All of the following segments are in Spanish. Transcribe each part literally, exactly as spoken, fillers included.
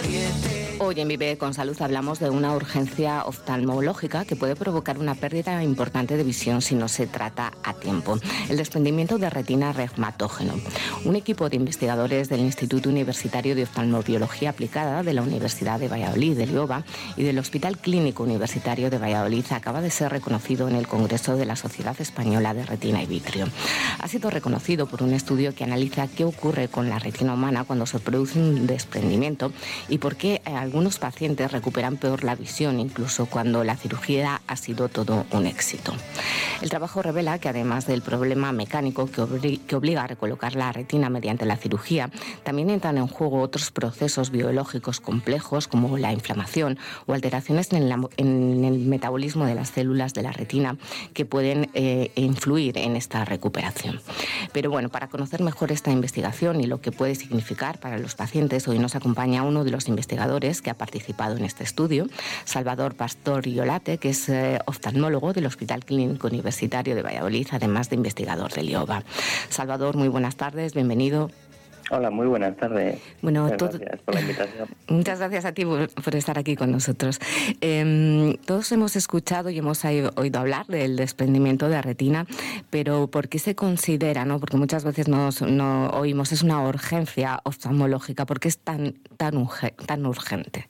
Hoy en Vive con Salud hablamos de una urgencia oftalmológica que puede provocar una pérdida importante de visión si no se trata a tiempo. El desprendimiento de retina reumatógeno. Un equipo de investigadores del Instituto Universitario de Oftalmobiología Aplicada de la Universidad de Valladolid, del I O B A, y del Hospital Clínico Universitario de Valladolid acaba de ser reconocido en el Congreso de la Sociedad Española de Retina y Vitrio. Ha sido reconocido por un estudio que analiza qué ocurre con la retina humana cuando se produce un desprendimiento y por qué algunos pacientes recuperan peor la visión, incluso cuando la cirugía ha sido todo un éxito. El trabajo revela que además del problema mecánico que, obli- que obliga a recolocar la retina mediante la cirugía, también entran en juego otros procesos biológicos complejos como la inflamación o alteraciones en, la, en el metabolismo de las células de la retina que pueden eh, influir en esta recuperación. Pero bueno, para conocer mejor esta investigación y lo que puede significar para los pacientes, hoy nos acompaña uno de los investigadores que ha participado en este estudio, Salvador Pastor Iolate, que es eh, oftalmólogo del Hospital Clínico Universitario de Valladolid, además de investigador del I O B A. Salvador, muy buenas tardes, bienvenido. Hola, muy buenas tardes. Bueno, Muchas todo... gracias por la invitación. Muchas gracias a ti por, por estar aquí con nosotros. Eh, todos hemos escuchado y hemos oído hablar del desprendimiento de retina, pero ¿por qué se considera, no? Porque muchas veces nos no oímos, es una urgencia oftalmológica. ¿Por qué es tan, tan, urge, tan urgente?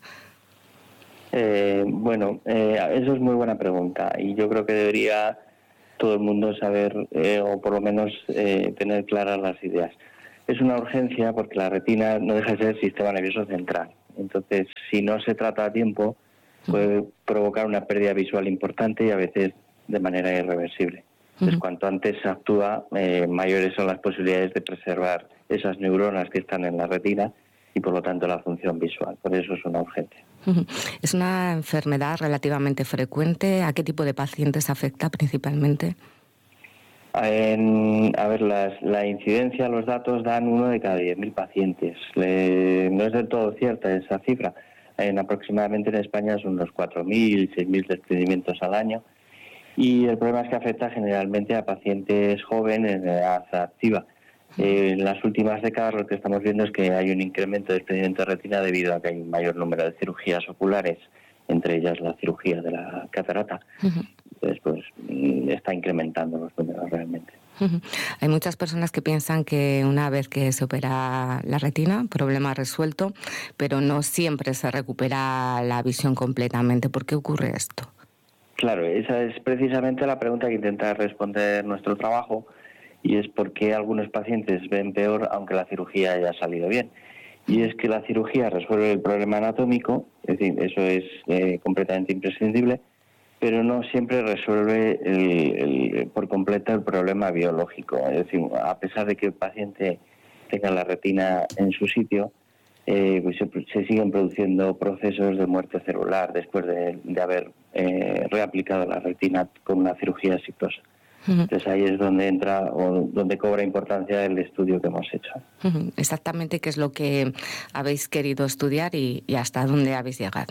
Eh, bueno, eh, eso es muy buena pregunta y yo creo que debería todo el mundo saber eh, o por lo menos eh, tener claras las ideas. Es una urgencia porque la retina no deja de ser el sistema nervioso central. Entonces, si no se trata a tiempo, puede provocar una pérdida visual importante y a veces de manera irreversible. Entonces, cuanto antes se actúa, eh, mayores son las posibilidades de preservar esas neuronas que están en la retina y, por lo tanto, la función visual. Por eso es una urgencia. ¿Es una enfermedad relativamente frecuente? ¿A qué tipo de pacientes afecta principalmente? En, a ver, las, la incidencia, los datos dan uno de cada diez mil pacientes. Le, no es del todo cierta esa cifra. En aproximadamente en España son unos cuatro mil, seis mil desprendimientos al año. Y el problema es que afecta generalmente a pacientes jóvenes en edad activa. Eh, en las últimas décadas lo que estamos viendo es que hay un incremento de desprendimiento de retina debido a que hay un mayor número de cirugías oculares, entre ellas la cirugía de la catarata. Uh-huh. Entonces, pues está incrementando los números realmente. Uh-huh. Hay muchas personas que piensan que una vez que se opera la retina, problema resuelto, pero no siempre se recupera la visión completamente. ¿Por qué ocurre esto? Claro, esa es precisamente la pregunta que intenta responder nuestro trabajo, y es por qué algunos pacientes ven peor aunque la cirugía haya salido bien. Y es que la cirugía resuelve el problema anatómico, es decir, eso es eh, completamente imprescindible, pero no siempre resuelve el, el, por completo el problema biológico. Es decir, a pesar de que el paciente tenga la retina en su sitio, eh, pues se, se siguen produciendo procesos de muerte celular después de, de haber eh, reaplicado la retina con una cirugía exitosa. Uh-huh. Entonces ahí es donde entra o donde cobra importancia el estudio que hemos hecho. Uh-huh. Exactamente qué es lo que habéis querido estudiar y, y hasta dónde habéis llegado.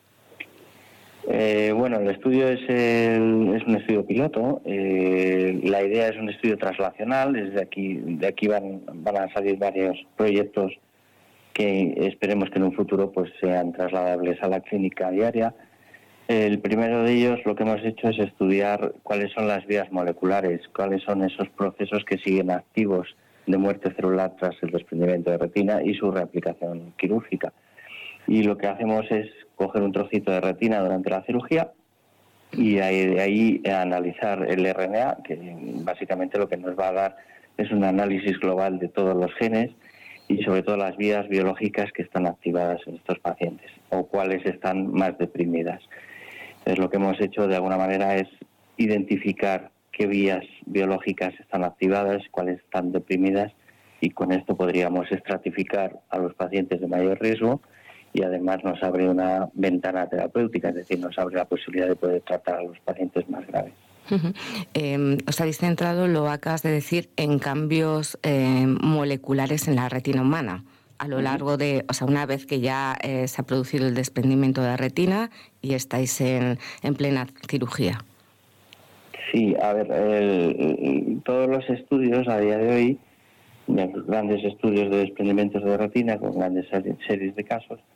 Eh, bueno, el estudio es, el, es un estudio piloto. Eh, la idea es un estudio translacional. Desde aquí, de aquí van, van a salir varios proyectos que esperemos que en un futuro pues sean trasladables a la clínica diaria. El primero de ellos, lo que hemos hecho es estudiar cuáles son las vías moleculares, cuáles son esos procesos que siguen activos de muerte celular tras el desprendimiento de retina y su reaplicación quirúrgica. Y lo que hacemos es coger un trocito de retina durante la cirugía y ahí, de ahí analizar el R N A, que básicamente lo que nos va a dar es un análisis global de todos los genes y sobre todo las vías biológicas que están activadas en estos pacientes o cuáles están más deprimidas. Entonces, lo que hemos hecho de alguna manera es identificar qué vías biológicas están activadas, cuáles están deprimidas, y con esto podríamos estratificar a los pacientes de mayor riesgo y además nos abre una ventana terapéutica, es decir, nos abre la posibilidad de poder tratar a los pacientes más graves. Uh-huh. Eh, os habéis centrado, lo acabas de decir, en cambios eh, moleculares en la retina humana. A lo largo de, o sea, una vez que ya eh, se ha producido el desprendimiento de la retina y estáis en, en plena cirugía. Sí, a ver, el, el, todos los estudios a día de hoy, grandes estudios de desprendimientos de retina con grandes series de casos,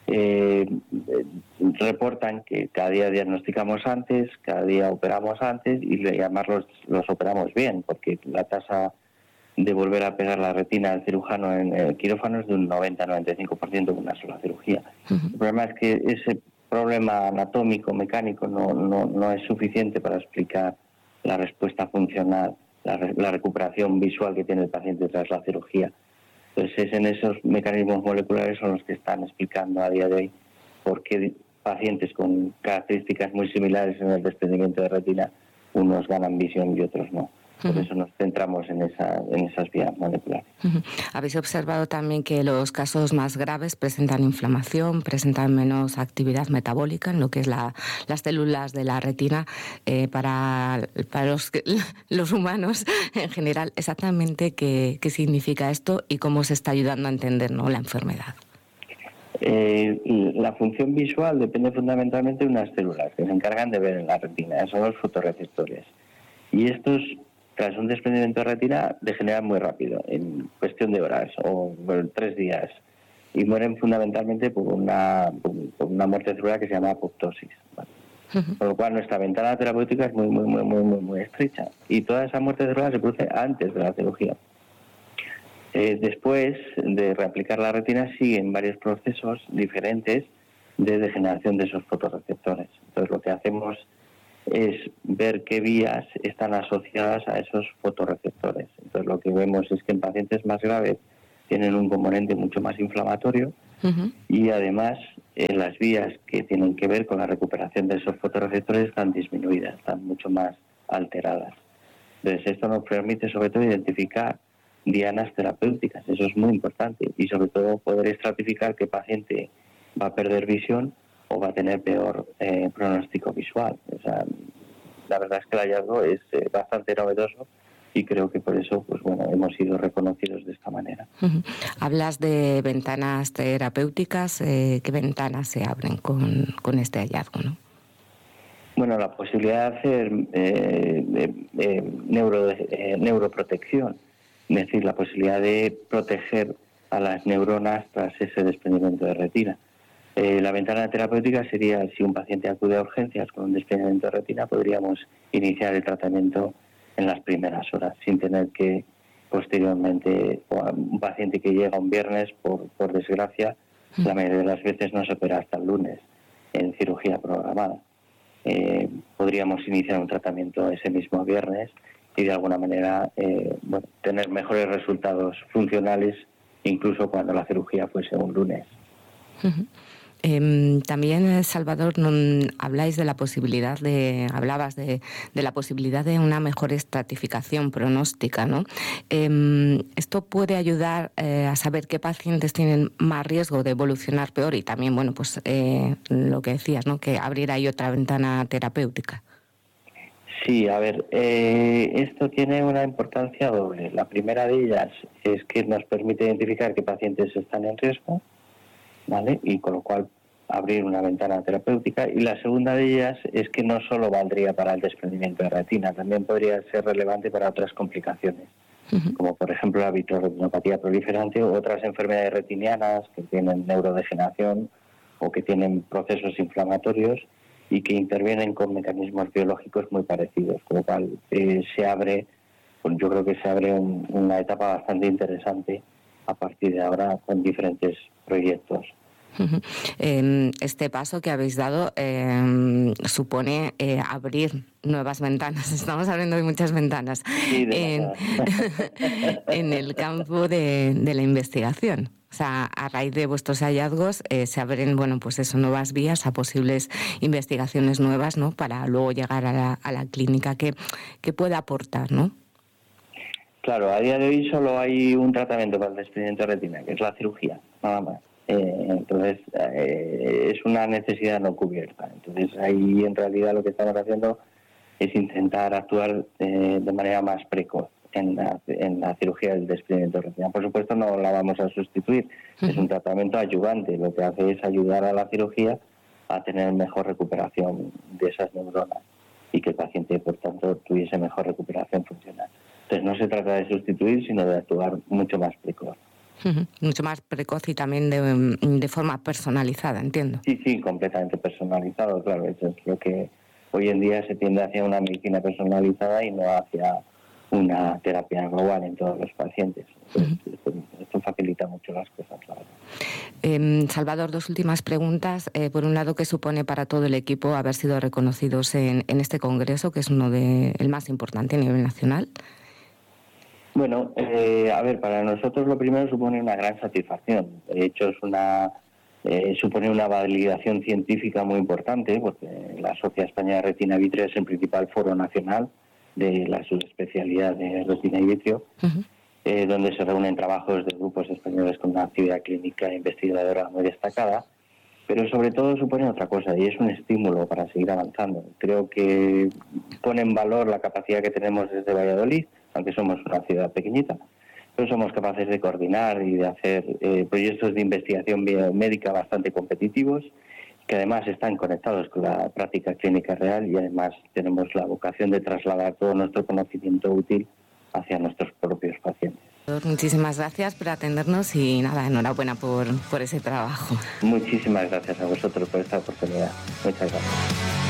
eh, eh, reportan que cada día diagnosticamos antes, cada día operamos antes y además los, los operamos bien, porque la tasa de volver a pegar la retina al cirujano en el quirófano es de un noventa a noventa y cinco por ciento con una sola cirugía. Uh-huh. El problema es que ese problema anatómico, mecánico, no, no, no es suficiente para explicar la respuesta funcional, la, la recuperación visual que tiene el paciente tras la cirugía. Entonces, es en esos mecanismos moleculares son los que están explicando a día de hoy por qué pacientes con características muy similares en el desprendimiento de retina, unos ganan visión y otros no. Por eso nos centramos en, esa, en esas vías moleculares. Uh-huh. ¿Habéis observado también que los casos más graves presentan inflamación, presentan menos actividad metabólica en lo que es la, las células de la retina? Eh, para para los, los humanos en general, exactamente qué, qué significa esto y cómo se está ayudando a entender, ¿no?, la enfermedad. Eh, la función visual depende fundamentalmente de unas células que se encargan de ver en la retina, son los fotorreceptores. Y estos, tras un desprendimiento de retina, degeneran muy rápido, en cuestión de horas o bueno, tres días, y mueren fundamentalmente por una, por una muerte celular que se llama apoptosis. ¿Vale? Uh-huh. Por lo cual nuestra ventana terapéutica es muy, muy, muy, muy, muy, muy estrecha, y toda esa muerte celular se produce antes de la cirugía. Eh, después de reaplicar la retina siguen varios procesos diferentes de degeneración de esos fotorreceptores. Entonces lo que hacemos es ver qué vías están asociadas a esos fotorreceptores. Entonces lo que vemos es que en pacientes más graves tienen un componente mucho más inflamatorio, uh-huh, y además eh, las vías que tienen que ver con la recuperación de esos fotorreceptores están disminuidas, están mucho más alteradas. Entonces esto nos permite sobre todo identificar dianas terapéuticas, eso es muy importante, y sobre todo poder estratificar qué paciente va a perder visión o va a tener peor eh, pronóstico visual. O sea, la verdad es que el hallazgo es eh, bastante novedoso y creo que por eso, pues bueno, hemos sido reconocidos de esta manera. Uh-huh. Hablas de ventanas terapéuticas, eh, ¿qué ventanas se abren con, con este hallazgo, no? Bueno, la posibilidad de hacer eh, eh, eh, neuro, eh, neuroprotección, es decir, la posibilidad de proteger a las neuronas tras ese desprendimiento de retina. Eh, la ventana terapéutica sería, si un paciente acude a urgencias con un desprendimiento de retina, podríamos iniciar el tratamiento en las primeras horas, sin tener que posteriormente, o un paciente que llega un viernes, por, por desgracia, la mayoría de las veces no se opera hasta el lunes en cirugía programada. Eh, podríamos iniciar un tratamiento ese mismo viernes y de alguna manera eh, bueno, tener mejores resultados funcionales incluso cuando la cirugía fuese un lunes. Uh-huh. Eh, también, Salvador, no, habláis de la posibilidad de, hablabas de, de la posibilidad de una mejor estratificación pronóstica, ¿no? Eh, esto puede ayudar eh, a saber qué pacientes tienen más riesgo de evolucionar peor y también, bueno, pues eh, lo que decías, ¿no? Que abrir ahí otra ventana terapéutica. Sí, a ver, eh, esto tiene una importancia doble. La primera de ellas es que nos permite identificar qué pacientes están en riesgo, ¿vale? Y con lo cual abrir una ventana terapéutica. Y la segunda de ellas es que no solo valdría para el desprendimiento de retina, también podría ser relevante para otras complicaciones, uh-huh, como por ejemplo la vitreoretinopatía proliferante o otras enfermedades retinianas que tienen neurodegeneración o que tienen procesos inflamatorios y que intervienen con mecanismos biológicos muy parecidos, con lo cual eh, se abre, pues yo creo que se abre un, una etapa bastante interesante a partir de ahora con diferentes proyectos. Uh-huh. Eh, este paso que habéis dado eh, supone eh, abrir nuevas ventanas. Estamos abriendo de muchas ventanas sí, en, en el campo de, de la investigación. O sea, a raíz de vuestros hallazgos eh, se abren, bueno, pues eso, nuevas vías a posibles investigaciones nuevas, ¿no? Para luego llegar a la, a la clínica que, que pueda aportar, ¿no? Claro, a día de hoy solo hay un tratamiento para el desprendimiento de retina, que es la cirugía, nada más. Eh, entonces, eh, es una necesidad no cubierta. Entonces, ahí en realidad lo que estamos haciendo es intentar actuar eh, de manera más precoz en la, en la cirugía del desprendimiento de retina. Por supuesto, no la vamos a sustituir. Uh-huh. Es un tratamiento ayudante. Lo que hace es ayudar a la cirugía a tener mejor recuperación de esas neuronas y que el paciente, por tanto, tuviese mejor recuperación funcional. Entonces, no se trata de sustituir, sino de actuar mucho más precoz. Uh-huh. Mucho más precoz y también de, de forma personalizada, entiendo. Sí, sí, completamente personalizado, claro. Eso es lo que hoy en día se tiende hacia una medicina personalizada y no hacia una terapia global en todos los pacientes. Entonces, uh-huh. esto, esto facilita mucho las cosas, la verdad. Eh, Salvador, dos últimas preguntas. Eh, por un lado, ¿qué supone para todo el equipo haber sido reconocidos en, en este congreso, que es uno de el más importante a nivel nacional? Bueno, eh, a ver, para nosotros lo primero supone una gran satisfacción. De hecho, es una eh, supone una validación científica muy importante, porque la Sociedad Española de Retina y Vitrio es el principal foro nacional de la subespecialidad de retina y vitrio, uh-huh. eh, donde se reúnen trabajos de grupos españoles con una actividad clínica e investigadora muy destacada, pero sobre todo supone otra cosa, y es un estímulo para seguir avanzando. Creo que pone en valor la capacidad que tenemos desde Valladolid, aunque somos una ciudad pequeñita, pero somos capaces de coordinar y de hacer eh, proyectos de investigación biomédica bastante competitivos, que además están conectados con la práctica clínica real, y además tenemos la vocación de trasladar todo nuestro conocimiento útil hacia nuestros propios pacientes. Muchísimas gracias por atendernos y nada, enhorabuena por, por ese trabajo. Muchísimas gracias a vosotros por esta oportunidad. Muchas gracias.